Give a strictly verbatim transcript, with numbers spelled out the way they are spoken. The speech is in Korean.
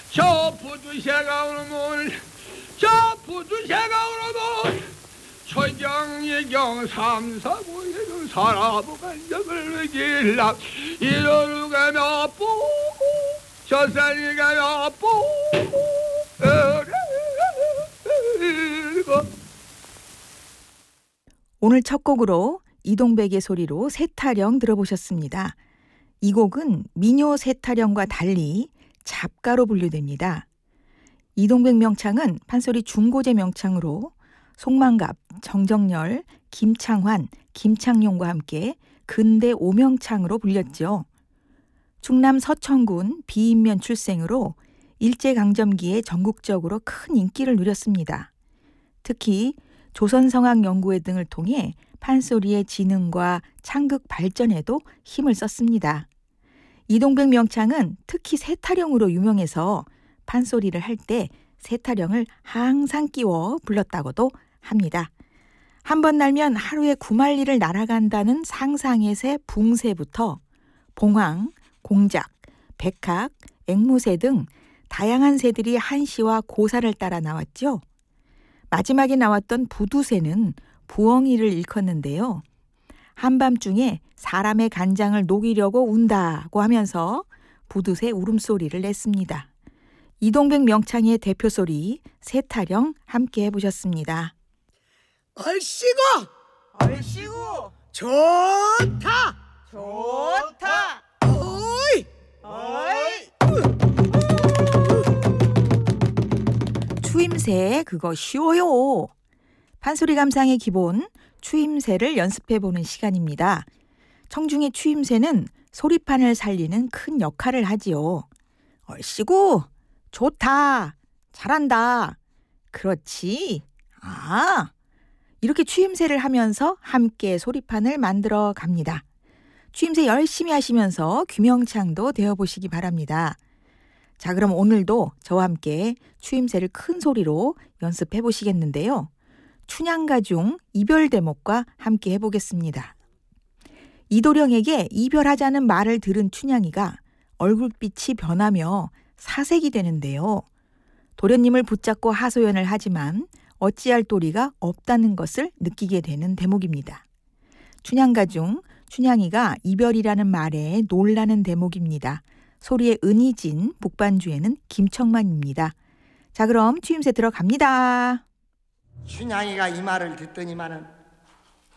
저 부두새가 오르면 저 부두새가 오르면 초정이경 삼사고의 사라부간 적을 길라 이러루가 몇부 저산이가 몇부 오늘 첫 곡으로 이동백의 소리로 새타령 들어보셨습니다. 이 곡은 민요 새타령과 달리 잡가로 분류됩니다. 이동백 명창은 판소리 중고제 명창으로 송만갑, 정정열, 김창환, 김창룡과 함께 근대 오명창으로 불렸죠. 충남 서천군 비인면 출생으로 일제강점기에 전국적으로 큰 인기를 누렸습니다. 특히 조선성악연구회 등을 통해 판소리의 진흥과 창극 발전에도 힘을 썼습니다. 이동백 명창은 특히 새타령으로 유명해서 판소리를 할 때 새타령을 항상 끼워 불렀다고도 합니다. 한 번 날면 하루에 구만리를 날아간다는 상상의 새 붕새부터 봉황, 공작, 백학, 앵무새 등 다양한 새들이 한시와 고사를 따라 나왔죠. 마지막에 나왔던 부두새는 부엉이를 일컫는데요. 한밤중에 사람의 간장을 녹이려고 운다고 하면서 부두새 울음소리를 냈습니다. 이동백 명창의 대표소리 새타령 함께 해보셨습니다. 얼씨구 얼씨구 좋다 좋다 어이 어이 추임새 그거 쉬워요. 판소리 감상의 기본 추임새를 연습해보는 시간입니다. 청중의 추임새는 소리판을 살리는 큰 역할을 하지요. 얼씨구 좋다 잘한다 그렇지 아 이렇게 추임새를 하면서 함께 소리판을 만들어 갑니다. 추임새 열심히 하시면서 귀명창도 되어보시기 바랍니다. 자, 그럼 오늘도 저와 함께 추임새를 큰 소리로 연습해 보시겠는데요. 춘향가 중 이별 대목과 함께 해보겠습니다. 이도령에게 이별하자는 말을 들은 춘향이가 얼굴빛이 변하며 사색이 되는데요. 도련님을 붙잡고 하소연을 하지만 어찌할 도리가 없다는 것을 느끼게 되는 대목입니다. 춘향가 중 춘향이가 이별이라는 말에 놀라는 대목입니다. 소리의 은희진, 북반주에는 김청만입니다. 자, 그럼 추임새 들어갑니다. 춘향이가 이 말을 듣더니만은